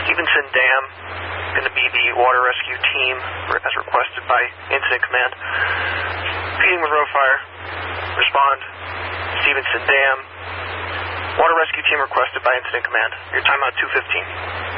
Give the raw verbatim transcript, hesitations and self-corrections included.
Stevenson Dam, going to be the water rescue team as requested by Incident Command. Feeding with row fire. Respond. Stevenson Dam. Water rescue team requested by Incident Command. Your timeout two fifteen.